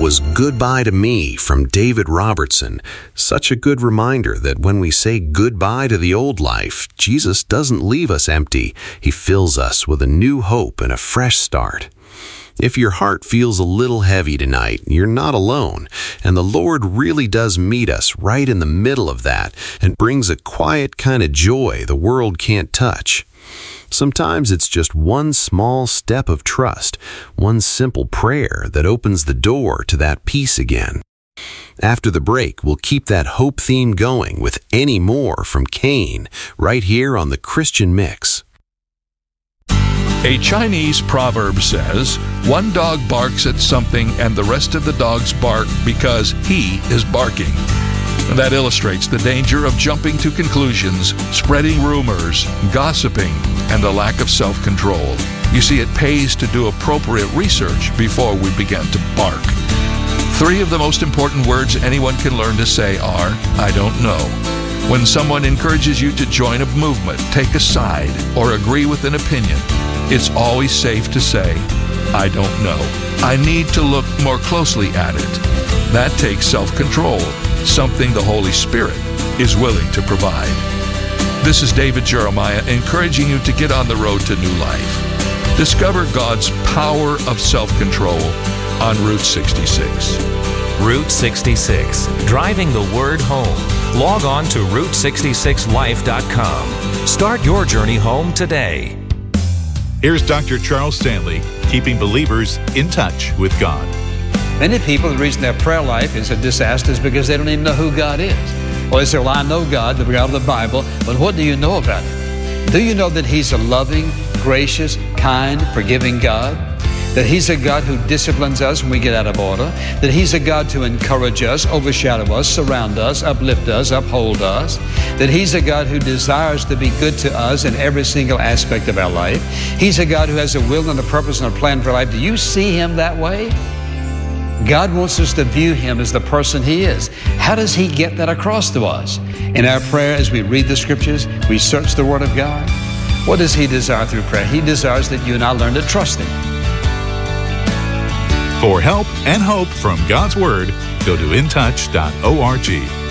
was Goodbye to Me from David Robertson. Such a good reminder that when we say goodbye to the old life, Jesus doesn't leave us empty. He fills us with a new hope and a fresh start. If your heart feels a little heavy tonight, you're not alone, and the Lord really does meet us right in the middle of that and brings a quiet kind of joy the world can't touch. Sometimes it's just one small step of trust, one simple prayer that opens the door to that peace again. After the break, we'll keep that hope theme going with Any More from Cain, right here on the Christian Mix. A Chinese proverb says, "One dog barks at something and the rest of the dogs bark because he is barking." That illustrates the danger of jumping to conclusions, spreading rumors, gossiping, and the lack of self-control. You see, it pays to do appropriate research before we begin to bark. 3 of the most important words anyone can learn to say are, "I don't know." When someone encourages you to join a movement, take a side, or agree with an opinion, it's always safe to say, "I don't know. I need to look more closely at it." That takes self-control, something the Holy Spirit is willing to provide. This is David Jeremiah encouraging you to get on the road to new life. Discover God's power of self-control on Route 66. Route 66, driving the word home. Log on to Route66Life.com. Start your journey home today. Here's Dr. Charles Stanley, keeping believers in touch with God. Many people, the reason their prayer life is a disaster is because they don't even know who God is. Or they say, "Well, I know God, the God of the Bible," but what do you know about Him? Do you know that He's a loving, gracious, kind, forgiving God? That He's a God who disciplines us when we get out of order? That He's a God to encourage us, overshadow us, surround us, uplift us, uphold us? That He's a God who desires to be good to us in every single aspect of our life? He's a God who has a will and a purpose and a plan for life. Do you see Him that way? God wants us to view Him as the person He is. How does He get that across to us? In our prayer, as we read the Scriptures, we search the Word of God. What does He desire through prayer? He desires that you and I learn to trust Him. For help and hope from God's Word, go to intouch.org.